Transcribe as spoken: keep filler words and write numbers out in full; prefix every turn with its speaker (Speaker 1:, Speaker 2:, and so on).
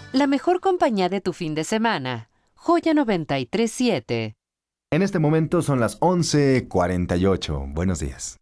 Speaker 1: La mejor compañía de tu fin de semana. Joya noventa y tres punto siete.
Speaker 2: En este momento son las once cuarenta y ocho. Buenos días.